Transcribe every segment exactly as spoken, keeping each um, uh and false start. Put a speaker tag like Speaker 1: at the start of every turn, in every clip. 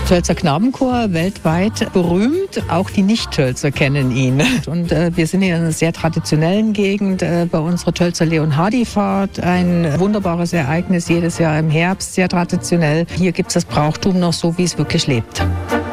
Speaker 1: Tölzer Knabenchor, weltweit berühmt. Auch die Nicht-Tölzer kennen ihn. Und äh, wir sind hier in einer sehr traditionellen Gegend. Äh, bei unserer Tölzer Leonhardifahrt. Ein wunderbares Ereignis jedes Jahr im Herbst, sehr traditionell. Hier gibt es das Brauchtum noch so, wie es wirklich lebt.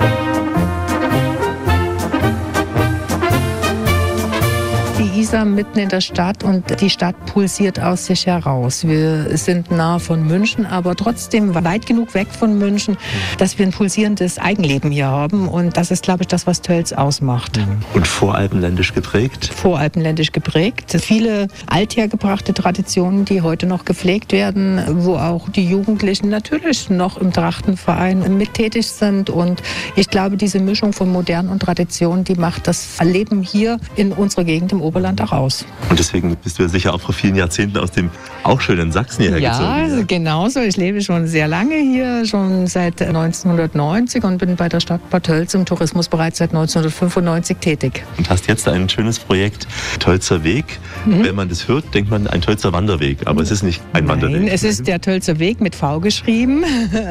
Speaker 1: Isar mitten in der Stadt und die Stadt pulsiert aus sich heraus. Wir sind nah von München, aber trotzdem weit genug weg von München, dass wir ein pulsierendes Eigenleben hier haben. Und das ist, glaube ich, das, was Tölz ausmacht.
Speaker 2: Und voralpenländisch geprägt?
Speaker 1: Voralpenländisch geprägt. Viele althergebrachte Traditionen, die heute noch gepflegt werden, wo auch die Jugendlichen natürlich noch im Trachtenverein mit tätig sind. Und ich glaube, diese Mischung von Modern und Tradition, die macht das Leben hier in unserer Gegend im Oberland auch aus.
Speaker 2: Und deswegen bist du ja sicher auch vor vielen Jahrzehnten aus dem auch schönen Sachsen hierher
Speaker 1: ja,
Speaker 2: gezogen. Ja,
Speaker 1: genau so. Ich lebe schon sehr lange hier, schon seit neunzehnhundertneunzig und bin bei der Stadt Bad Tölz im Tourismus bereits seit neunzehnhundertfünfundneunzig tätig.
Speaker 2: Und hast jetzt ein schönes Projekt, Tölzer Weg. Mhm. Wenn man das hört, denkt man ein Tölzer Wanderweg, aber es ist nicht ein
Speaker 1: Nein,
Speaker 2: Wanderweg.
Speaker 1: Es ist der Tölzer Weg mit V geschrieben,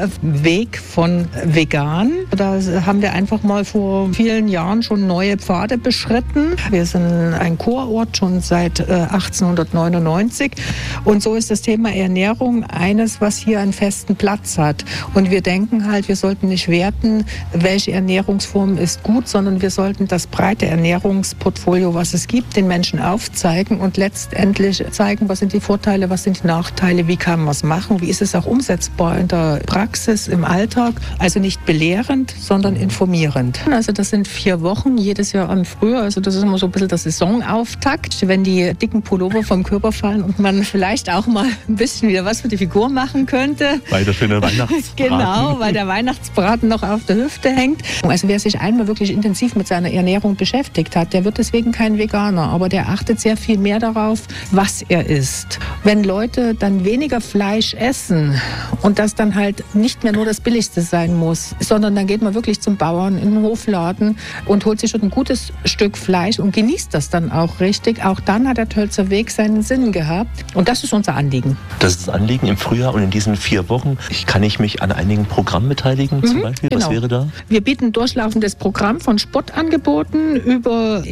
Speaker 1: Weg von vegan. Da haben wir einfach mal vor vielen Jahren schon neue Pfade beschritten. Wir sind ein Chorort schon seit äh, achtzehnhundertneunundneunzig und so ist das Thema Ernährung eines, was hier einen festen Platz hat. Und wir denken halt, wir sollten nicht werten, welche Ernährungsform ist gut, sondern wir sollten das breite Ernährungsportfolio, was es gibt, den Menschen aufzeigen und letztendlich zeigen, was sind die Vorteile, was sind die Nachteile, wie kann man es machen, wie ist es auch umsetzbar in der Praxis, im Alltag. Also nicht belehrend, sondern informierend. Also das sind vier Wochen, jedes Jahr am Frühjahr, also das ist immer so ein bisschen der Saisonauftakt, wenn die dicken Pullover vom Körper fallen und man vielleicht auch mal ein bisschen wieder was für die Figur machen könnte.
Speaker 2: Weil der schöne Weihnachtsbraten.
Speaker 1: Genau, weil der Weihnachtsbraten noch auf der Hüfte hängt. Also wer sich einmal wirklich intensiv mit seiner Ernährung beschäftigt hat, der wird deswegen kein Veganer, aber der achtet sehr viel mehr darauf, was er isst. Wenn Leute dann weniger Fleisch essen und das dann halt nicht mehr nur das Billigste sein muss, sondern dann geht man wirklich zum Bauern in den Hofladen und holt sich schon ein gutes Stück Fleisch und genießt das dann auch richtig. Auch dann hat der Tölzer Weg seinen Sinn gehabt. Und das ist unser Anliegen.
Speaker 2: Das ist das Anliegen im Frühjahr und in diesen vier Wochen. Ich, kann ich mich an einigen Programmen beteiligen mhm, zum Beispiel?
Speaker 1: Genau.
Speaker 2: Was wäre da?
Speaker 1: Wir bieten ein durchlaufendes Programm von Sportangeboten über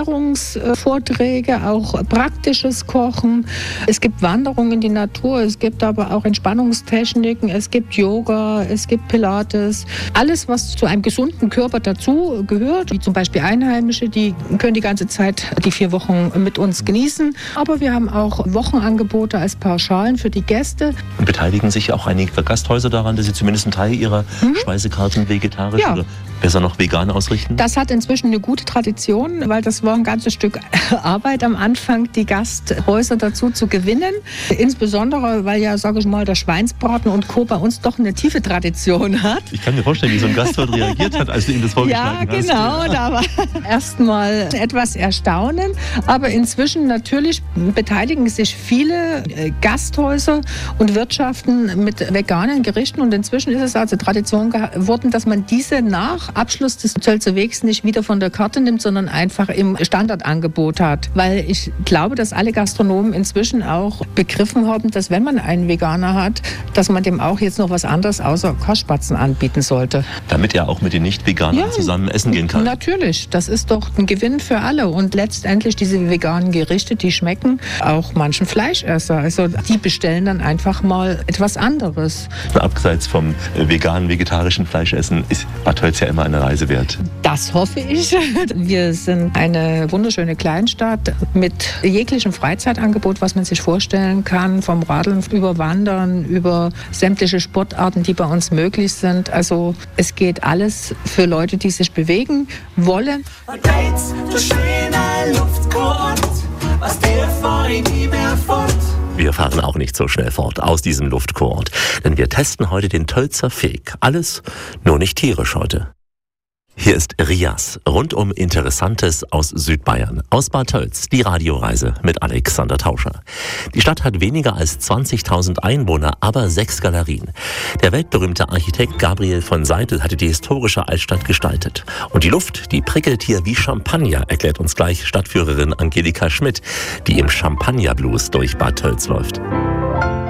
Speaker 1: Ernährungsvorträge, auch praktisches Kochen. Es gibt Wanderungen in die Natur, es gibt aber auch Entspannungstechniken, es gibt Yoga, es gibt Pilates. Alles, was zu einem gesunden Körper dazu gehört, wie zum Beispiel Einheimische, die können die ganze Zeit die vier Wochen mit uns genießen. Aber wir haben auch Wochenangebote als Pauschalen für die Gäste.
Speaker 2: Und beteiligen sich auch einige Gasthäuser daran, dass sie zumindest einen Teil ihrer mhm. Speisekarten vegetarisch ja. oder besser noch vegan ausrichten?
Speaker 1: Das hat inzwischen eine gute Tradition, weil das war ein ganzes Stück Arbeit am Anfang, die Gasthäuser dazu zu gewinnen. Insbesondere, weil ja, sage ich mal, der Schweinsbraten und Co. bei uns doch eine tiefe Tradition hat.
Speaker 2: Ich kann mir vorstellen, wie so ein Gastwirt reagiert hat, als du ihm das vorgeschlagen
Speaker 1: ja, genau, hast. Ja, genau. Da war erstmal etwas Erstaunen. Aber inzwischen natürlich beteiligen sich viele Gasthäuser und Wirtschaften mit veganen Gerichten. Und inzwischen ist es also Tradition geworden, dass man diese nach Abschluss des Tölzer Wegs nicht wieder von der Karte nimmt, sondern einfach im Standardangebot hat. Weil ich glaube, dass alle Gastronomen inzwischen auch begriffen haben, dass wenn man einen Veganer hat, dass man dem auch jetzt noch was anderes außer Kochspatzen anbieten sollte.
Speaker 2: Damit er auch mit den Nicht-Veganern ja, zusammen essen gehen kann.
Speaker 1: Natürlich, das ist doch ein Gewinn für alle. Und letztendlich diese veganen Gerichte, die schmecken auch manchen Fleischesser. Also die bestellen dann einfach mal etwas anderes.
Speaker 2: Abseits vom veganen, vegetarischen Fleischessen ist Bad Tölz ja immer eine Reise wert.
Speaker 1: Das hoffe ich. Wir sind eine wunderschöne Kleinstadt mit jeglichem Freizeitangebot, was man sich vorstellen kann. Vom Radeln über Wandern, über sämtliche Sportarten, die bei uns möglich sind. Also es geht alles für Leute, die sich bewegen wollen.
Speaker 2: Wir fahren auch nicht so schnell fort aus diesem Luftkurort, denn wir testen heute den Tölzer Weg. Alles, nur nicht tierisch heute. Hier ist Rias, rundum Interessantes aus Südbayern. Aus Bad Tölz, die Radioreise mit Alexander Tauscher. Die Stadt hat weniger als zwanzigtausend Einwohner, aber sechs Galerien. Der weltberühmte Architekt Gabriel von Seidel hatte die historische Altstadt gestaltet. Und die Luft, die prickelt hier wie Champagner, erklärt uns gleich Stadtführerin Angelika Schmidt, die im Champagner-Blues durch Bad Tölz läuft.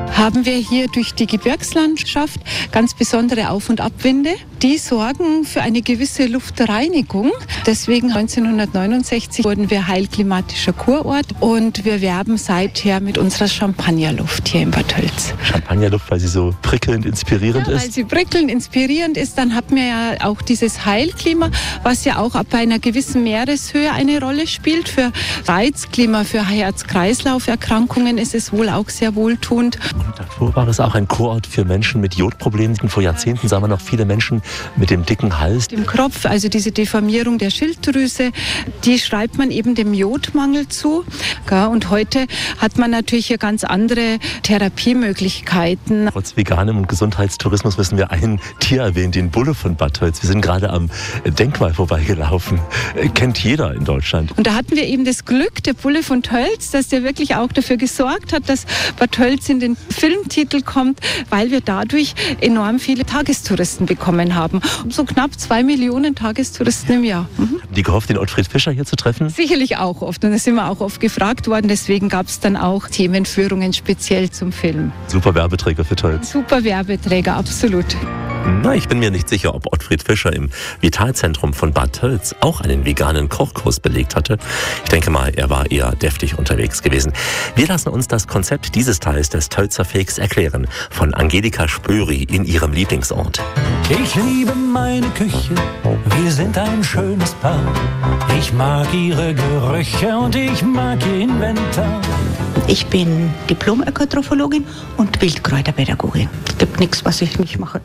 Speaker 3: haben wir hier durch die Gebirgslandschaft ganz besondere Auf- und Abwinde. Die sorgen für eine gewisse Luftreinigung. Deswegen neunzehnhundertneunundsechzig wurden wir heilklimatischer Kurort und wir werben seither mit unserer Champagnerluft hier in Bad Tölz.
Speaker 2: Champagnerluft, weil sie so prickelnd, inspirierend
Speaker 3: ja,
Speaker 2: ist?
Speaker 3: Weil sie prickelnd, inspirierend ist. Dann hat man ja auch dieses Heilklima, was ja auch ab einer gewissen Meereshöhe eine Rolle spielt. Für Reizklima, für Herz-Kreislauf-Erkrankungen ist es wohl auch sehr wohltuend.
Speaker 2: Und davor war es auch ein Kurort für Menschen mit Jodproblemen. Vor Jahrzehnten sahen wir noch viele Menschen mit dem dicken Hals.
Speaker 3: Dem Kropf, also diese Deformierung der Schilddrüse, die schreibt man eben dem Jodmangel zu. Und heute hat man natürlich hier ganz andere Therapiemöglichkeiten.
Speaker 2: Trotz veganem und Gesundheitstourismus müssen wir ein Tier erwähnen, den Bulle von Bad Tölz. Wir sind gerade am Denkmal vorbeigelaufen. Kennt jeder in Deutschland.
Speaker 3: Und da hatten wir eben das Glück, der Bulle von Tölz, dass der wirklich auch dafür gesorgt hat, dass Bad Tölz in den Filmtitel kommt, weil wir dadurch enorm viele Tagestouristen bekommen haben. So knapp zwei Millionen Tagestouristen im Jahr. Mhm.
Speaker 2: Haben die gehofft, den Ottfried Fischer hier zu treffen?
Speaker 3: Sicherlich auch oft. Und da sind wir auch oft gefragt worden. Deswegen gab es dann auch Themenführungen speziell zum Film.
Speaker 2: Super Werbeträger für Tölz.
Speaker 3: Super Werbeträger, absolut.
Speaker 2: Na, ich bin mir nicht sicher, ob Ottfried Fischer im Vitalzentrum von Bad Tölz auch einen veganen Kochkurs belegt hatte. Ich denke mal, er war eher deftig unterwegs gewesen. Wir lassen uns das Konzept dieses Teils des Tölzer Feks erklären von Angelika Spöri in ihrem Lieblingsort.
Speaker 4: Ich liebe meine Küche, wir sind ein schönes Paar. Ich mag ihre Gerüche und ich mag ihr Inventar.
Speaker 5: Ich bin Diplom-Ökotrophologin und Wildkräuterpädagogin. Es gibt nichts, was ich nicht mache.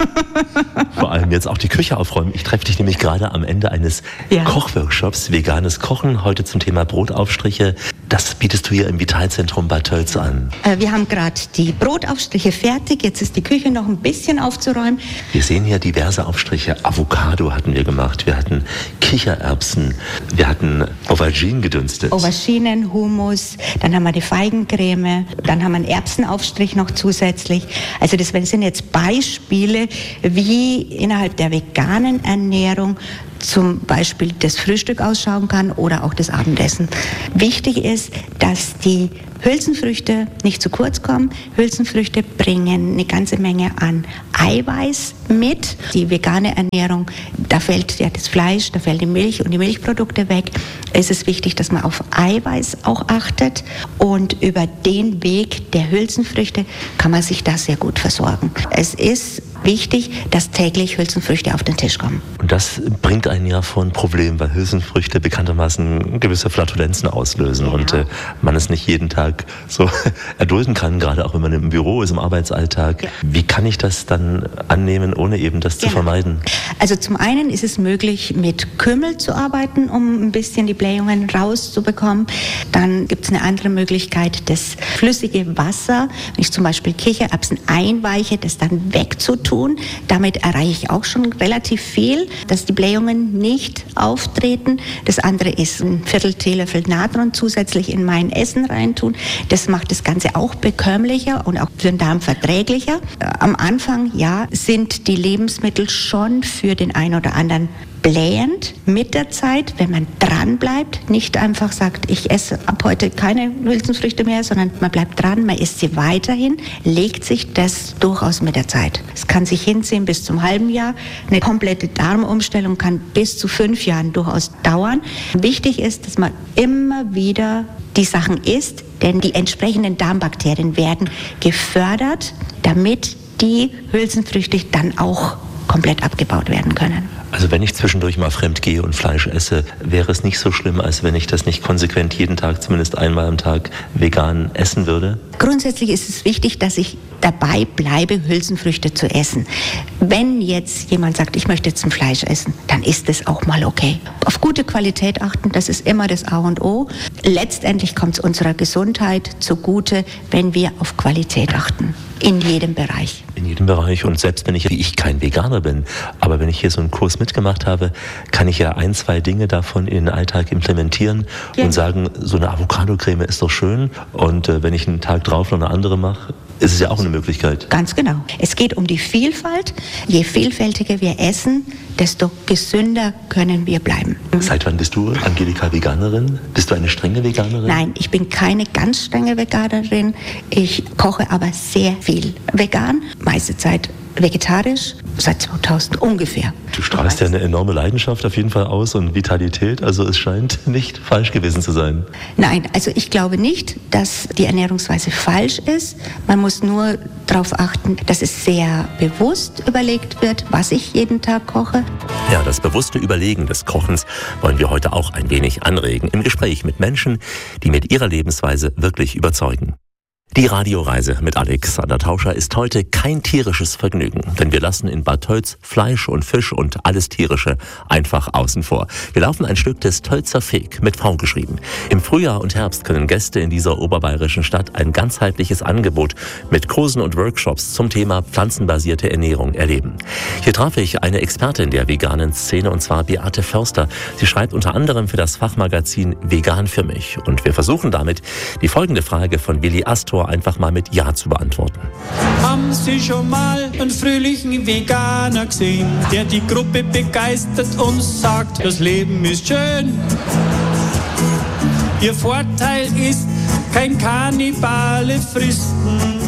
Speaker 2: Vor allem jetzt auch die Küche aufräumen. Ich treffe dich nämlich gerade am Ende eines ja. Kochworkshops, veganes Kochen, heute zum Thema Brotaufstriche. Das bietest du hier im Vitalzentrum Bad Tölz an.
Speaker 5: Äh, wir haben gerade die Brotaufstriche fertig. Jetzt ist die Küche noch ein bisschen aufzuräumen.
Speaker 2: Wir sehen hier diverse Aufstriche. Avocado hatten wir gemacht. Wir hatten Kichererbsen. Wir hatten Auberginen gedünstet.
Speaker 5: Auberginen, Hummus. Dann haben wir die Feigencreme. Dann haben wir einen Erbsenaufstrich noch zusätzlich. Also das sind jetzt Beispiele, wie innerhalb der veganen Ernährung zum Beispiel das Frühstück ausschauen kann oder auch das Abendessen. Wichtig ist, dass die Hülsenfrüchte nicht zu kurz kommen. Hülsenfrüchte bringen eine ganze Menge an Eiweiß mit. Die vegane Ernährung, da fällt ja das Fleisch, da fällt die Milch und die Milchprodukte weg. Es ist wichtig, dass man auf Eiweiß auch achtet und über den Weg der Hülsenfrüchte kann man sich da sehr gut versorgen. Es ist wichtig, dass täglich Hülsenfrüchte auf den Tisch kommen.
Speaker 2: Und das bringt einen ja vor ein Problem, weil Hülsenfrüchte bekanntermaßen gewisse Flatulenzen auslösen ja. und äh, man es nicht jeden Tag so erdulden kann, gerade auch wenn man im Büro ist, im Arbeitsalltag. Ja. Wie kann ich das dann annehmen, ohne eben das genau. zu vermeiden?
Speaker 5: Also zum einen ist es möglich, mit Kümmel zu arbeiten, um ein bisschen die Blähungen rauszubekommen. Dann gibt es eine andere Möglichkeit, das flüssige Wasser, wenn ich zum Beispiel Kichererbsen einweiche, das dann wegzutun. Damit erreiche ich auch schon relativ viel, dass die Blähungen nicht auftreten. Das andere ist ein Viertel Teelöffel Natron zusätzlich in mein Essen reintun. Das macht das Ganze auch bekömmlicher und auch für den Darm verträglicher. Am Anfang, ja, sind die Lebensmittel schon für den einen oder anderen blähend. Mit der Zeit, wenn man dran bleibt, nicht einfach sagt, ich esse ab heute keine Hülsenfrüchte mehr, sondern man bleibt dran, man isst sie weiterhin, legt sich das durchaus mit der Zeit. Es kann sich hinziehen bis zum halben Jahr. Eine komplette Darmumstellung kann bis zu fünf Jahren durchaus dauern. Wichtig ist, dass man immer wieder die Sachen isst, denn die entsprechenden Darmbakterien werden gefördert, damit die Hülsenfrüchte dann auch komplett abgebaut werden können.
Speaker 2: Also wenn ich zwischendurch mal fremd gehe und Fleisch esse, wäre es nicht so schlimm, als wenn ich das nicht konsequent jeden Tag, zumindest einmal am Tag, vegan essen würde?
Speaker 5: Grundsätzlich ist es wichtig, dass ich dabei bleibe, Hülsenfrüchte zu essen. Wenn jetzt jemand sagt, ich möchte jetzt ein Fleisch essen, dann ist es auch mal okay. Auf gute Qualität achten, das ist immer das A und O. Letztendlich kommt es unserer Gesundheit zugute, wenn wir auf Qualität achten. In jedem Bereich.
Speaker 2: In jedem Bereich. Und selbst wenn ich, wie ich, kein Veganer bin, aber wenn ich hier so einen Kurs mitgemacht habe, kann ich ja ein, zwei Dinge davon in den Alltag implementieren ja. und sagen, so eine Avocado-Creme ist doch schön. Und äh, wenn ich einen Tag drauf noch eine andere mache, ist es ja auch eine Möglichkeit.
Speaker 5: Ganz genau. Es geht um die Vielfalt. Je vielfältiger wir essen, desto gesünder können wir bleiben.
Speaker 2: Seit wann bist du, Angelika, Veganerin? Bist du eine strenge Veganerin?
Speaker 5: Nein, ich bin keine ganz strenge Veganerin. Ich koche aber sehr viel vegan, meiste Zeit vegetarisch, seit zweitausend ungefähr.
Speaker 2: Du strahlst ja eine enorme Leidenschaft auf jeden Fall aus und Vitalität, also es scheint nicht falsch gewesen zu sein.
Speaker 5: Nein, also ich glaube nicht, dass die Ernährungsweise falsch ist. Man muss nur darauf achten, dass es sehr bewusst überlegt wird, was ich jeden Tag koche.
Speaker 2: Ja, das bewusste Überlegen des Kochens wollen wir heute auch ein wenig anregen im Gespräch mit Menschen, die mit ihrer Lebensweise wirklich überzeugen. Die Radioreise mit Alexander Tauscher ist heute kein tierisches Vergnügen, denn wir lassen in Bad Tölz Fleisch und Fisch und alles Tierische einfach außen vor. Wir laufen ein Stück des Tölzer Feg, mit V geschrieben. Im Frühjahr und Herbst können Gäste in dieser oberbayerischen Stadt ein ganzheitliches Angebot mit Kursen und Workshops zum Thema pflanzenbasierte Ernährung erleben. Hier traf ich eine Expertin der veganen Szene, und zwar Beate Förster. Sie schreibt unter anderem für das Fachmagazin Vegan für mich. Und wir versuchen damit, die folgende Frage von Willi Astor einfach mal mit Ja zu beantworten.
Speaker 6: Haben Sie schon mal einen fröhlichen Veganer gesehen, der die Gruppe begeistert und sagt, das Leben ist schön? Ihr Vorteil ist, kein Kannibale fristen.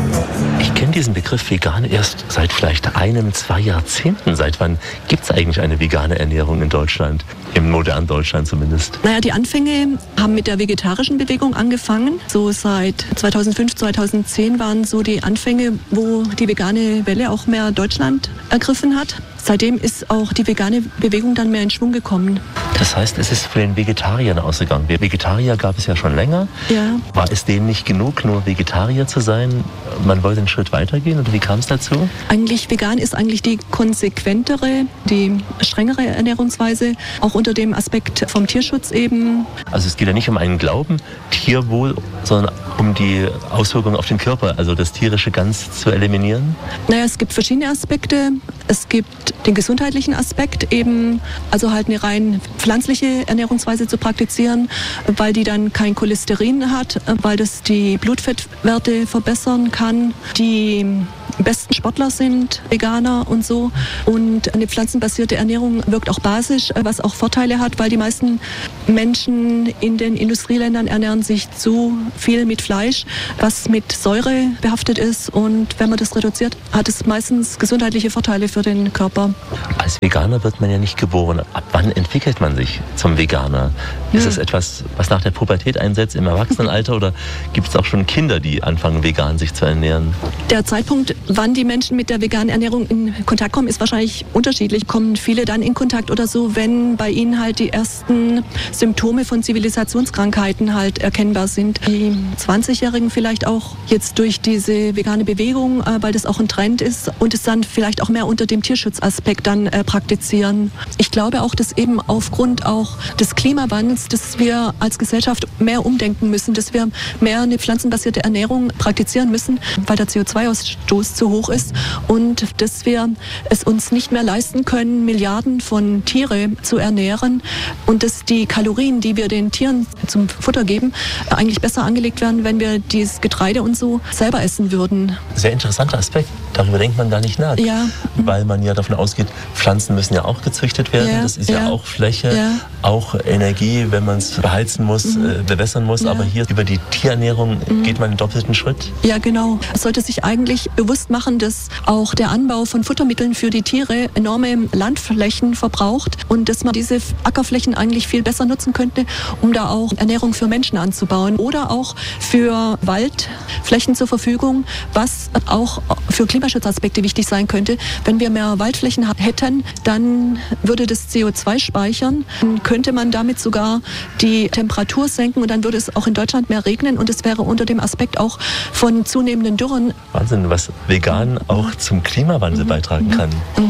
Speaker 2: Ich kenne diesen Begriff vegan erst seit vielleicht einem, zwei Jahrzehnten. Seit wann gibt es eigentlich eine vegane Ernährung in Deutschland? Im modernen Deutschland zumindest.
Speaker 7: Naja, die Anfänge haben mit der vegetarischen Bewegung angefangen. So seit zweitausendfünf, zweitausendzehn waren so die Anfänge, wo die vegane Welle auch mehr Deutschland ergriffen hat. Seitdem ist auch die vegane Bewegung dann mehr in Schwung gekommen.
Speaker 2: Das heißt, es ist von den Vegetariern ausgegangen. Vegetarier gab es ja schon länger.
Speaker 7: Ja.
Speaker 2: War es denen nicht genug, nur Vegetarier zu sein? Man wollte einen Schritt weitergehen, oder wie kam es dazu?
Speaker 7: Eigentlich vegan ist eigentlich die konsequentere, die strengere Ernährungsweise, auch unter dem Aspekt vom Tierschutz eben.
Speaker 2: Also es geht ja nicht um einen Glauben, Tierwohl, sondern um die Auswirkungen auf den Körper, also das Tierische ganz zu eliminieren?
Speaker 7: Naja, es gibt verschiedene Aspekte. Es gibt den gesundheitlichen Aspekt, eben also halt eine rein pflanzliche Ernährungsweise zu praktizieren, weil die dann kein Cholesterin hat, weil das die Blutfettwerte verbessern kann. Die besten Sportler sind Veganer und so. Und eine pflanzenbasierte Ernährung wirkt auch basisch, was auch Vorteile hat, weil die meisten Menschen in den Industrieländern ernähren sich zu viel mit Fleisch, was mit Säure behaftet ist. Und wenn man das reduziert, hat es meistens gesundheitliche Vorteile für den Körper.
Speaker 2: Als Veganer wird man ja nicht geboren. Ab wann entwickelt man sich zum Veganer? Ist es etwas, was nach der Pubertät einsetzt, im Erwachsenenalter, oder gibt es auch schon Kinder, die anfangen, vegan sich zu ernähren?
Speaker 7: Der Zeitpunkt, wann die Menschen mit der veganen Ernährung in Kontakt kommen, ist wahrscheinlich unterschiedlich. Kommen viele dann in Kontakt oder so, wenn bei ihnen halt die ersten Symptome von Zivilisationskrankheiten halt erkennbar sind. Die zwanzigjährigen vielleicht auch jetzt durch diese vegane Bewegung, weil das auch ein Trend ist, und es dann vielleicht auch mehr unter dem Tierschutzaspekt dann äh, praktizieren. Ich glaube auch, dass eben aufgrund auch des Klimawandels, dass wir als Gesellschaft mehr umdenken müssen, dass wir mehr eine pflanzenbasierte Ernährung praktizieren müssen, weil der C O zwei Ausstoß zu hoch ist, und dass wir es uns nicht mehr leisten können, Milliarden von Tiere zu ernähren, und dass die Kalorien, die wir den Tieren zum Futter geben, eigentlich besser angelegt werden, wenn wir dieses Getreide und so selber essen würden.
Speaker 2: Sehr interessanter Aspekt. Darüber denkt man gar nicht nach.
Speaker 7: Ja.
Speaker 2: Weil man ja davon ausgeht, Pflanzen müssen ja auch gezüchtet werden.
Speaker 7: Ja,
Speaker 2: das ist ja,
Speaker 7: ja
Speaker 2: auch Fläche,
Speaker 7: ja.
Speaker 2: auch Energie, wenn man es beheizen muss, mhm. äh, bewässern muss.
Speaker 7: Ja.
Speaker 2: Aber hier über die Tierernährung mhm. geht man einen doppelten Schritt.
Speaker 7: Ja, genau. Es sollte sich eigentlich bewusst machen, dass auch der Anbau von Futtermitteln für die Tiere enorme Landflächen verbraucht und dass man diese Ackerflächen eigentlich viel besser nutzen könnte, um da auch Ernährung für Menschen anzubauen oder auch für Waldflächen zur Verfügung, was auch für Klimaschutzaspekte wichtig sein könnte. Wenn wir mehr Waldflächen hätten, dann würde das C O zwei speichern, dann könnte man damit sogar die Temperatur senken, und dann würde es auch in Deutschland mehr regnen, und es wäre unter dem Aspekt auch von zunehmenden Dürren.
Speaker 2: Wahnsinn, was vegan auch zum Klimawandel mhm. beitragen kann.
Speaker 7: Mhm.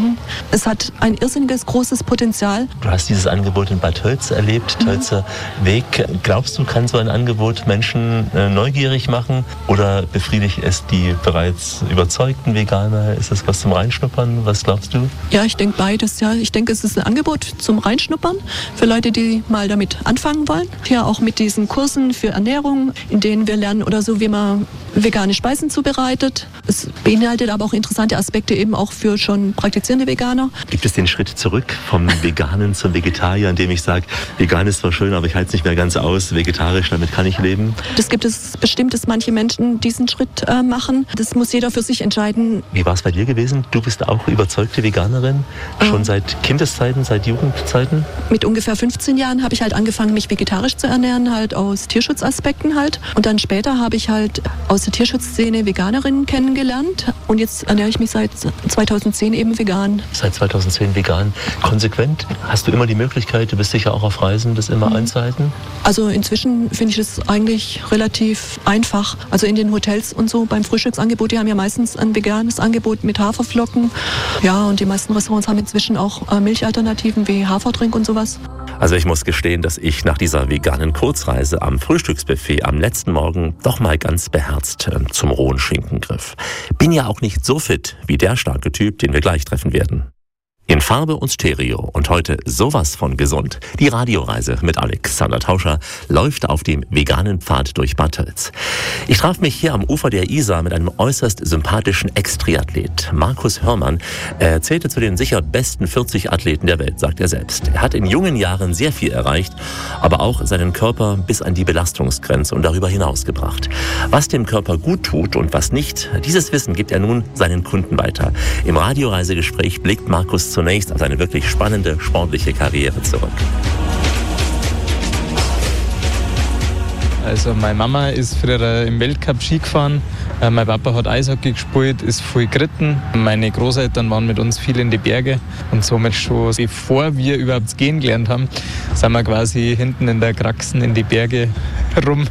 Speaker 7: Es hat ein irrsinniges, großes Potenzial.
Speaker 2: Du hast dieses Angebot in Bad Tölz erlebt, mhm. Tölzer Weg. Glaubst du, kann so ein Angebot Menschen äh, neugierig machen oder befriedigt es die bereits überzeugten Veganer? Ist das was zum Reinschnuppern? Was glaubst du?
Speaker 7: Ja, ich denke beides. Ja. Ich denke, es ist ein Angebot zum Reinschnuppern für Leute, die mal damit anfangen wollen. Ja, auch mit diesen Kursen für Ernährung, in denen wir lernen oder so, wie man vegane Speisen zubereitet. Es beinhaltet aber auch interessante Aspekte eben auch für schon praktizierende Veganer.
Speaker 2: Gibt es den Schritt zurück vom Veganen zum Vegetarier, indem ich sage, vegan ist zwar schön, aber ich halte es nicht mehr ganz aus, vegetarisch, damit kann ich leben?
Speaker 7: Das gibt es bestimmt, dass manche Menschen diesen Schritt äh, machen. Das muss jeder für sich entscheiden.
Speaker 2: Wie war es bei dir gewesen? Du bist auch überzeugte Veganerin, schon äh. seit Kindeszeiten, seit Jugendzeiten?
Speaker 7: Mit ungefähr fünfzehn Jahren habe ich halt angefangen, mich vegetarisch zu ernähren, halt aus Tierschutzaspekten halt. Und dann später habe ich halt aus der Tierschutzszene Veganerinnen kennengelernt. Und jetzt ernähre ich mich seit zweitausendzehn eben vegan.
Speaker 2: Seit zweitausendzehn vegan. Konsequent? Hast du immer die Möglichkeit, du bist sicher auch auf Reisen, das immer mhm. einzuhalten?
Speaker 7: Also inzwischen finde ich das eigentlich relativ einfach. Also in den Hotels und so beim Frühstücksangebot, die haben ja meistens ein veganes Angebot mit Haferflocken. Ja, und die meisten Restaurants haben inzwischen auch äh, Milchalternativen wie Haferdrink und sowas.
Speaker 2: Also ich muss gestehen, dass ich nach dieser veganen Kurzreise am Frühstücksbuffet am letzten Morgen doch mal ganz beherzt äh, zum rohen Schinken griff. Bin ja auch nicht so fit wie der starke Typ, den wir gleich treffen werden. In Farbe und Stereo und heute sowas von gesund. Die Radioreise mit Alexander Tauscher läuft auf dem veganen Pfad durch Bad Tölz. Ich traf mich hier am Ufer der Isar mit einem äußerst sympathischen Ex-Triathlet. Markus Hörmann. Er zählte zu den sicher besten vierzig Athleten der Welt, sagt er selbst. Er hat in jungen Jahren sehr viel erreicht, aber auch seinen Körper bis an die Belastungsgrenze und darüber hinaus gebracht. Was dem Körper gut tut und was nicht, dieses Wissen gibt er nun seinen Kunden weiter. Im Radioreisegespräch blickt Markus zunächst auf eine wirklich spannende sportliche Karriere zurück.
Speaker 8: Also meine Mama ist früher im Weltcup Ski gefahren, mein Papa hat Eishockey gespielt, ist viel geritten. Meine Großeltern waren mit uns viel in die Berge und somit schon bevor wir überhaupt gehen gelernt haben, sind wir quasi hinten in der Kraxen in die Berge rum.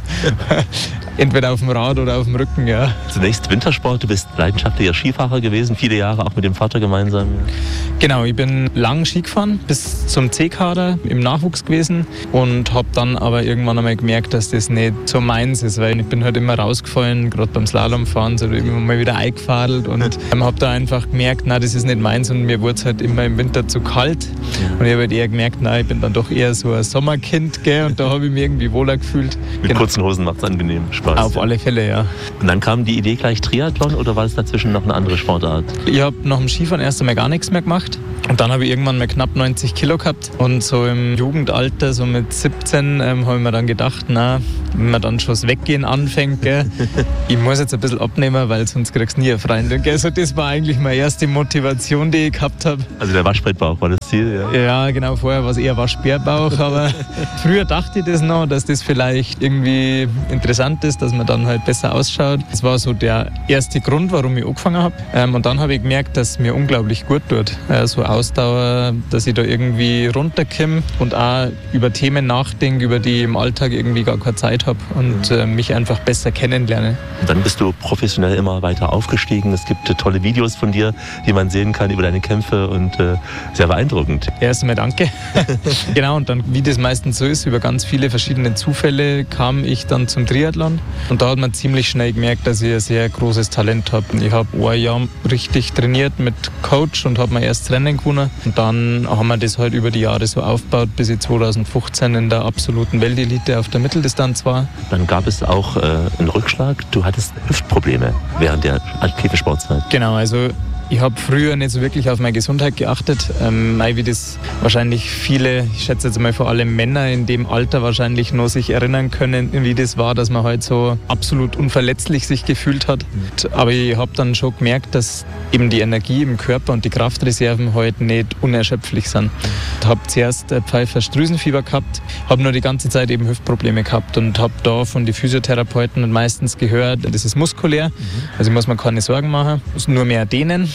Speaker 8: Entweder auf dem Rad oder auf dem Rücken, ja.
Speaker 2: Zunächst Wintersport, du bist leidenschaftlicher Skifahrer gewesen, viele Jahre auch mit dem Vater gemeinsam.
Speaker 8: Genau, ich bin lang Ski gefahren, bis zum C-Kader im Nachwuchs gewesen und habe dann aber irgendwann einmal gemerkt, dass das nicht so meins ist, weil ich bin halt immer rausgefallen, gerade beim Slalomfahren, so immer mal wieder eingefadelt und ähm, habe da einfach gemerkt, na, das ist nicht meins und mir wurde es halt immer im Winter zu kalt. Ja. Und ich habe halt eher gemerkt, na, ich bin dann doch eher so ein Sommerkind, gell, und da habe ich mich irgendwie wohler gefühlt.
Speaker 2: Mit genau. kurzen Hosen macht es angenehm Spaß.
Speaker 8: Auf alle Fälle, ja.
Speaker 2: Und dann kam die Idee gleich Triathlon oder war es dazwischen noch eine andere Sportart?
Speaker 8: Ich habe nach dem Skifahren erst einmal gar nichts mehr gemacht. Und dann habe ich irgendwann mal knapp neunzig Kilo gehabt. Und so im Jugendalter, so mit siebzehn, ähm, habe ich mir dann gedacht, na, wenn man dann schon das Weggehen anfängt, gell, ich muss jetzt ein bisschen abnehmen, weil sonst kriegst du nie eine Freundin. Gell. Also das war eigentlich meine erste Motivation, die ich gehabt habe.
Speaker 2: Also der Waschbrettbauch war das Ziel, ja?
Speaker 8: Ja, genau. Vorher war es eher Waschbärbauch. Aber früher dachte ich das noch, dass das vielleicht irgendwie interessant ist, dass man dann halt besser ausschaut. Das war so der erste Grund, warum ich angefangen habe. Ähm, und dann habe ich gemerkt, dass es mir unglaublich gut tut. Äh, so Ausdauer, dass ich da irgendwie runterkomme und auch über Themen nachdenke, über die ich im Alltag irgendwie gar keine Zeit habe und äh, mich einfach besser kennenlerne.
Speaker 2: Und dann bist du professionell immer weiter aufgestiegen. Es gibt äh, tolle Videos von dir, die man sehen kann über deine Kämpfe und äh, sehr beeindruckend.
Speaker 8: Erst einmal danke. Genau, und dann, wie das meistens so ist, über ganz viele verschiedene Zufälle kam ich dann zum Triathlon. Und da hat man ziemlich schnell gemerkt, dass ich ein sehr großes Talent habe. Ich habe ein Jahr richtig trainiert mit Coach und habe mein erstes Rennen gewonnen. Und dann haben wir das halt über die Jahre so aufgebaut, bis ich zweitausendfünfzehn in der absoluten Weltelite auf der Mitteldistanz war.
Speaker 2: Dann gab es auch äh, einen Rückschlag. Du hattest Hüftprobleme während der aktiven Sportzeit.
Speaker 8: Genau, also ich habe früher nicht so wirklich auf meine Gesundheit geachtet, ähm, wie das wahrscheinlich viele, ich schätze jetzt mal vor allem Männer in dem Alter wahrscheinlich noch sich erinnern können, wie das war, dass man halt so absolut unverletzlich sich gefühlt hat. Mhm. Aber ich habe dann schon gemerkt, dass eben die Energie im Körper und die Kraftreserven halt nicht unerschöpflich sind. Ich habe zuerst Pfeiffer-Drüsenfieber gehabt, habe nur die ganze Zeit eben Hüftprobleme gehabt und habe da von den Physiotherapeuten meistens gehört, das ist muskulär, mhm. also muss man keine Sorgen machen, muss nur mehr dehnen.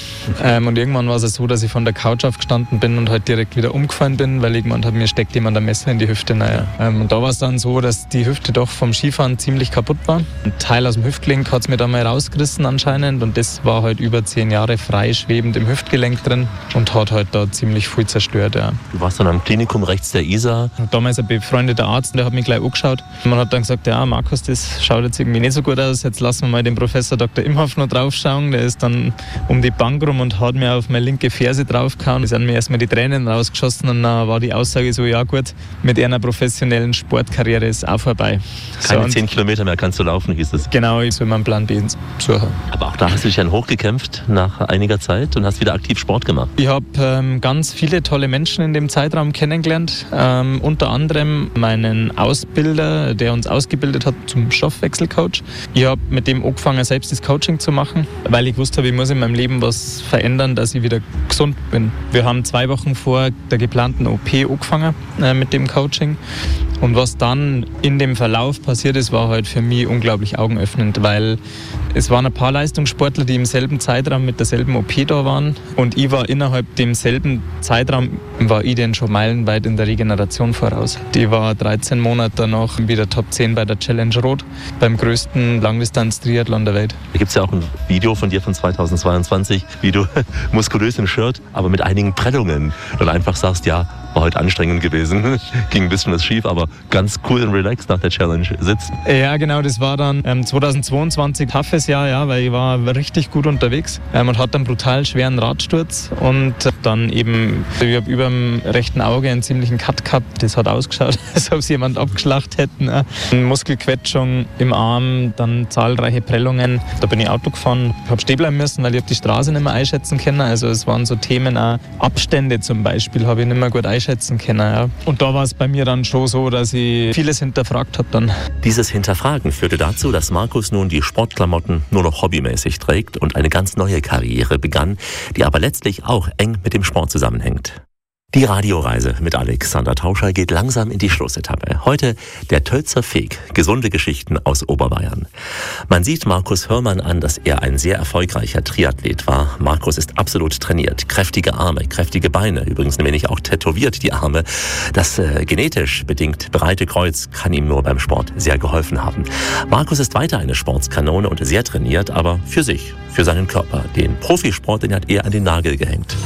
Speaker 8: Ähm, und irgendwann war es so, dass ich von der Couch aufgestanden bin und halt direkt wieder umgefallen bin, weil ich gemeint habe, mir steckt jemand ein Messer in die Hüfte. Naja. Ähm, und da war es dann so, dass die Hüfte doch vom Skifahren ziemlich kaputt war. Ein Teil aus dem Hüftgelenk hat es mir da mal rausgerissen anscheinend und das war halt über zehn Jahre freischwebend im Hüftgelenk drin und hat halt da ziemlich viel zerstört. Ja.
Speaker 2: Du warst dann am Klinikum rechts der Isar.
Speaker 8: Und damals ein befreundeter Arzt, der hat mich gleich angeschaut. Man hat dann gesagt, ja Markus, das schaut jetzt irgendwie nicht so gut aus, jetzt lassen wir mal den Professor Doktor Imhoff noch draufschauen. Der ist dann um die Bank rum und hat mir auf meine linke Ferse draufgehauen. Da sind mir erstmal die Tränen rausgeschossen und dann war die Aussage so, ja gut, mit einer professionellen Sportkarriere ist auch vorbei.
Speaker 2: Keine
Speaker 8: so,
Speaker 2: zehn Kilometer mehr kannst du laufen, hieß es.
Speaker 8: Genau, ich soll meinen Plan B suchen.
Speaker 2: Aber auch da hast du dich dann hochgekämpft nach einiger Zeit und hast wieder aktiv Sport gemacht.
Speaker 8: Ich habe ähm, ganz viele tolle Menschen in dem Zeitraum kennengelernt. Ähm, unter anderem meinen Ausbilder, der uns ausgebildet hat zum Stoffwechselcoach. Ich habe mit dem angefangen, selbst das Coaching zu machen, weil ich wusste, ich muss in meinem Leben was verändern, dass ich wieder gesund bin. Wir haben zwei Wochen vor der geplanten O P angefangen äh, mit dem Coaching. Und was dann in dem Verlauf passiert ist, war halt für mich unglaublich augenöffnend, weil es waren ein paar Leistungssportler, die im selben Zeitraum mit derselben O P da waren und ich war innerhalb demselben Zeitraum, war ich denn schon meilenweit in der Regeneration voraus. Ich war dreizehn Monate danach wieder Top zehn bei der Challenge Rot, beim größten Langdistanz-Triathlon der Welt.
Speaker 2: Da gibt es ja auch ein Video von dir von zweitausendzweiundzwanzig, wie du muskulös im Shirt, aber mit einigen Prellungen dann einfach sagst, ja, war heute anstrengend gewesen, ging ein bisschen was schief, aber ganz cool und relaxed nach der Challenge sitzt.
Speaker 8: Ja, genau, das war dann ähm, zweitausendzweiundzwanzig, toughes Jahr, ja, weil ich war richtig gut unterwegs ähm, und hatte einen brutal schweren Radsturz und dann eben, ich habe über dem rechten Auge einen ziemlichen Cut gehabt, das hat ausgeschaut, als ob es jemand abgeschlacht hätten. Äh. Eine Muskelquetschung im Arm, dann zahlreiche Prellungen. Da bin ich Auto gefahren, habe stehen bleiben müssen, weil ich hab die Straße nicht mehr einschätzen können. Also es waren so Themen, auch Abstände zum Beispiel, habe ich nicht mehr gut einschätzen können. Ja. Und da war es bei mir dann schon so, dass ich vieles hinterfragt habe dann.
Speaker 2: Dieses Hinterfragen führte dazu, dass Markus nun die Sportklamotten nur noch hobbymäßig trägt und eine ganz neue Karriere begann, die aber letztlich auch eng mit dem Sport zusammenhängt. Die Radioreise mit Alexander Tauscher geht langsam in die Schlussetappe. Heute der Tölzer Feg, gesunde Geschichten aus Oberbayern. Man sieht Markus Hörmann an, dass er ein sehr erfolgreicher Triathlet war. Markus ist absolut trainiert, kräftige Arme, kräftige Beine, übrigens ein wenig auch tätowiert die Arme. Das äh, genetisch bedingt breite Kreuz kann ihm nur beim Sport sehr geholfen haben. Markus ist weiter eine Sportskanone und sehr trainiert, aber für sich, für seinen Körper. Den Profisport, den hat er an den Nagel gehängt.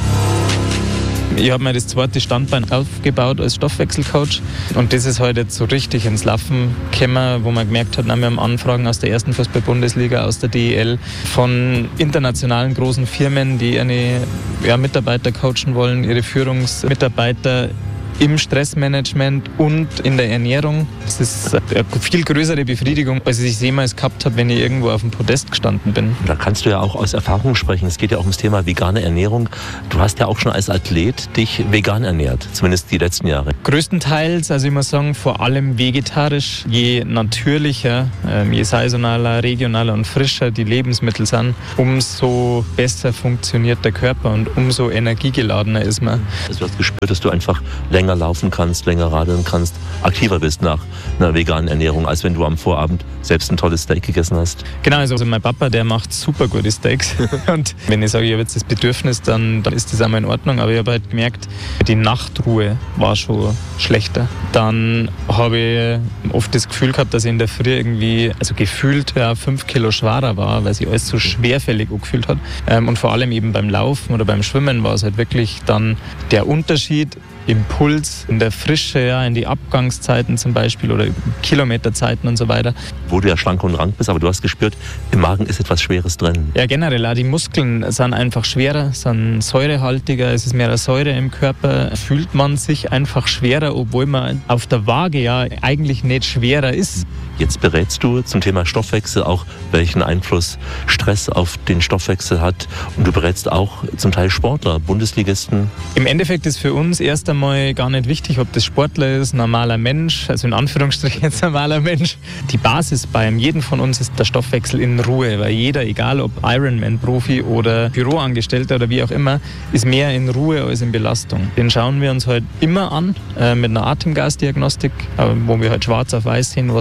Speaker 8: Ich habe mir das zweite Standbein aufgebaut als Stoffwechselcoach und das ist heute halt so richtig ins Laufen gekommen, wo man gemerkt hat, wir haben Anfragen aus der ersten Fußball-Bundesliga, aus der D E L, von internationalen großen Firmen, die eine ja, Mitarbeiter coachen wollen, ihre Führungsmitarbeiter im Stressmanagement und in der Ernährung. Das ist eine viel größere Befriedigung, als ich jemals gehabt habe, wenn ich irgendwo auf dem Podest gestanden bin.
Speaker 2: Da kannst du ja auch aus Erfahrung sprechen. Es geht ja auch ums Thema vegane Ernährung. Du hast ja auch schon als Athlet dich vegan ernährt, zumindest die letzten Jahre.
Speaker 8: Größtenteils, also ich muss sagen, vor allem vegetarisch. Je natürlicher, je saisonaler, regionaler und frischer die Lebensmittel sind, umso besser funktioniert der Körper und umso energiegeladener ist man.
Speaker 2: Also du hast gespürt, dass du einfach länger laufen kannst, länger radeln kannst, aktiver bist nach einer veganen Ernährung, als wenn du am Vorabend selbst ein tolles Steak gegessen hast.
Speaker 8: Genau, also mein Papa, der macht super gute Steaks und wenn ich sage, ich habe jetzt das Bedürfnis, dann, dann ist das einmal in Ordnung, aber ich habe halt gemerkt, die Nachtruhe war schon schlechter. Dann habe ich oft das Gefühl gehabt, dass ich in der Früh irgendwie, also gefühlt ja, fünf Kilo schwerer war, weil sich alles so schwerfällig angefühlt hat. Und vor allem eben beim Laufen oder beim Schwimmen war es halt wirklich dann der Unterschied, Impuls in der Frische, ja, in die Abgangszeiten zum Beispiel oder Kilometerzeiten und so weiter.
Speaker 2: Wo du ja schlank und rank bist, aber du hast gespürt, im Magen ist etwas Schweres drin.
Speaker 8: Ja, generell, auch die Muskeln sind einfach schwerer, sind säurehaltiger, es ist mehr Säure im Körper, fühlt man sich einfach schwerer, obwohl man auf der Waage ja eigentlich nicht schwerer ist.
Speaker 2: Jetzt berätst du zum Thema Stoffwechsel auch, welchen Einfluss Stress auf den Stoffwechsel hat, und du berätst auch zum Teil Sportler, Bundesligisten.
Speaker 8: Im Endeffekt ist für uns erst einmal gar nicht wichtig, ob das Sportler ist, normaler Mensch, also in Anführungsstrichen jetzt normaler Mensch. Die Basis bei jedem von uns ist der Stoffwechsel in Ruhe, weil jeder, egal ob Ironman-Profi oder Büroangestellter oder wie auch immer, ist mehr in Ruhe als in Belastung. Den schauen wir uns halt immer an, äh, mit einer Atemgasdiagnostik, äh, wo wir halt schwarz auf weiß sehen, was gerade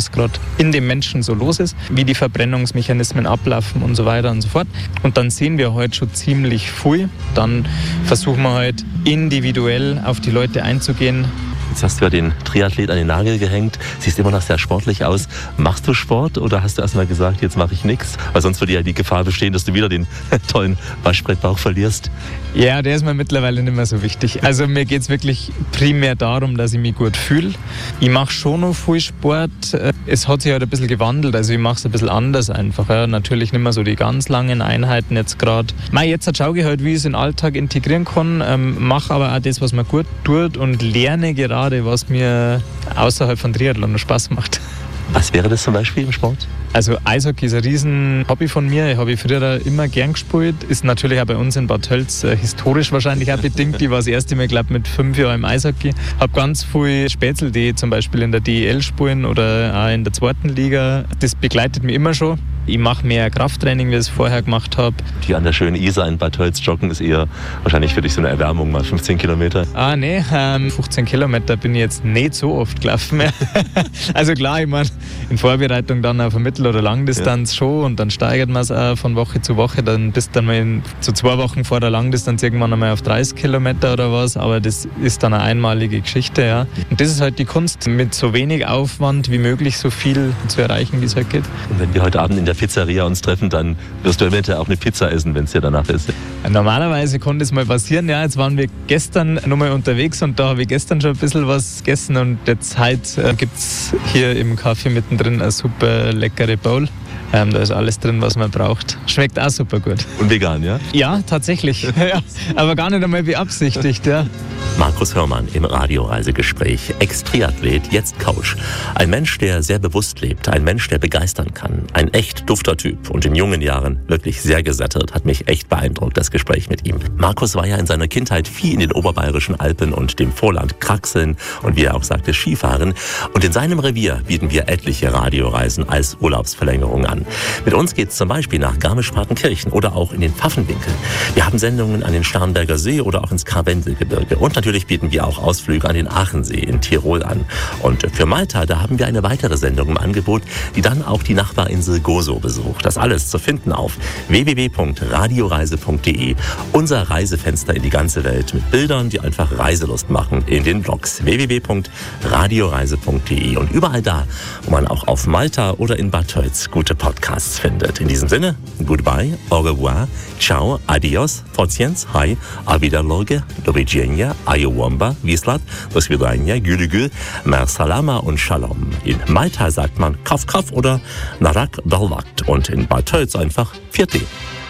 Speaker 8: in dem Menschen so los ist, wie die Verbrennungsmechanismen ablaufen und so weiter und so fort. Und dann sehen wir heute schon ziemlich viel. Dann versuchen wir halt individuell auf die Leute einzugehen.
Speaker 2: Jetzt hast du ja den Triathlet an den Nagel gehängt, siehst immer noch sehr sportlich aus. Machst du Sport oder hast du erst mal gesagt, jetzt mache ich nichts? Weil sonst würde ja die Gefahr bestehen, dass du wieder den tollen Waschbrettbauch verlierst.
Speaker 8: Ja, der ist mir mittlerweile nicht mehr so wichtig. Also mir geht es wirklich primär darum, dass ich mich gut fühle. Ich mache schon noch viel Sport. Es hat sich halt ein bisschen gewandelt, also ich mache es ein bisschen anders einfach. Ja. Natürlich nicht mehr so die ganz langen Einheiten jetzt gerade. Jetzt schaue ich halt, wie ich es in den Alltag integrieren kann, ähm, mache aber auch das, was mir gut tut und lerne gerade, was mir außerhalb von Triathlon noch Spaß macht.
Speaker 2: Was wäre das zum Beispiel im Sport?
Speaker 8: Also Eishockey ist ein riesen Hobby von mir. Ich habe früher immer gern gespielt. Ist natürlich auch bei uns in Bad Tölz äh, historisch wahrscheinlich auch bedingt. Ich war das erste Mal, glaube mit fünf Jahren im Eishockey. Habe ganz viele Spätzle, die zum Beispiel in der D E L spielen oder auch in der zweiten Liga. Das begleitet mich immer schon. Ich mache mehr Krafttraining, wie ich es vorher gemacht habe.
Speaker 2: Die an der schönen Isar in Bad Tölz joggen ist eher wahrscheinlich für dich so eine Erwärmung, mal fünfzehn Kilometer.
Speaker 8: Ah nee, ähm, fünfzehn Kilometer bin ich jetzt nicht so oft gelaufen. Also klar, ich meine, in Vorbereitung dann auf eine Mittel- oder Langdistanz ja. schon und dann steigert man es auch von Woche zu Woche. Dann bist du dann mal in, so zwei Wochen vor der Langdistanz irgendwann einmal auf dreißig Kilometer oder was, aber das ist dann eine einmalige Geschichte. Ja. Und das ist halt die Kunst, mit so wenig Aufwand wie möglich so viel zu erreichen, wie es halt geht.
Speaker 2: Und wenn wir heute Abend in der Pizzeria uns treffen, dann wirst du eventuell auch eine Pizza essen, wenn es dir danach ist.
Speaker 8: Normalerweise konnte es mal passieren. Ja, jetzt waren wir gestern nochmal unterwegs und da habe ich gestern schon ein bisschen was gegessen und jetzt heute äh, gibt es hier im Kaffee mittendrin eine super leckere Bowl. Ähm, da ist alles drin, was man braucht. Schmeckt auch super gut.
Speaker 2: Und vegan, ja?
Speaker 8: Ja, tatsächlich. Ja, aber gar nicht einmal beabsichtigt, ja.
Speaker 2: Markus Hörmann im Radioreisegespräch. Ex-Triathlet, jetzt Coach. Ein Mensch, der sehr bewusst lebt. Ein Mensch, der begeistern kann. Ein echt dufter Typ. Und in jungen Jahren wirklich sehr gesättigt. Hat mich echt beeindruckt, das Gespräch mit ihm. Markus war ja in seiner Kindheit viel in den oberbayerischen Alpen und dem Vorland kraxeln und wie er auch sagte, Skifahren. Und in seinem Revier bieten wir etliche Radioreisen als Urlaubsverlängerung an. Mit uns geht's zum Beispiel nach Garmisch-Partenkirchen oder auch in den Pfaffenwinkel. Wir haben Sendungen an den Starnberger See oder auch ins Karwendelgebirge. Und natürlich bieten wir auch Ausflüge an den Aachensee in Tirol an. Und für Malta, da haben wir eine weitere Sendung im Angebot, die dann auch die Nachbarinsel Gozo besucht. Das alles zu finden auf w w w punkt radioreise punkt d e. Unser Reisefenster in die ganze Welt mit Bildern, die einfach Reiselust machen in den Blogs w w w punkt radioreise punkt d e. Und überall da, wo man auch auf Malta oder in Bad Tölz gute Podcasts findet. In diesem Sinne, goodbye, au revoir, ciao, adios, forciens, hi, a wiederloge, do widzenia, ayowamba, wislat, do svidania, gülügül, mer salama und shalom. In Malta sagt man kaf kaf oder narak dalwakt und in Bad Tölz einfach vierte.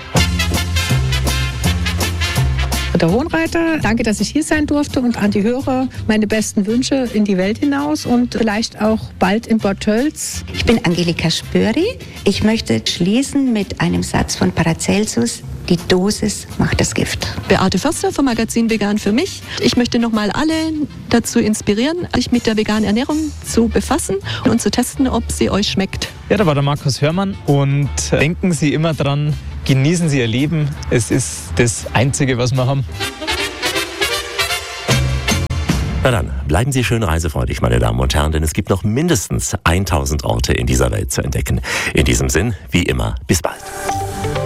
Speaker 1: Der Hohenreiter, danke, dass ich hier sein durfte und an die Hörer meine besten Wünsche in die Welt hinaus und vielleicht auch bald in Bad Tölz.
Speaker 5: Ich bin Angelika Spöri. Ich möchte schließen mit einem Satz von Paracelsus. Die Dosis macht das Gift.
Speaker 7: Beate Förster vom Magazin Vegan für mich. Ich möchte nochmal alle dazu inspirieren, sich mit der veganen Ernährung zu befassen und zu testen, ob sie euch schmeckt.
Speaker 8: Ja, da war der Markus Hörmann und denken Sie immer dran, genießen Sie Ihr Leben. Es ist das Einzige, was wir haben.
Speaker 2: Na dann, bleiben Sie schön reisefreudig, meine Damen und Herren, denn es gibt noch mindestens tausend Orte in dieser Welt zu entdecken. In diesem Sinn, wie immer, bis bald.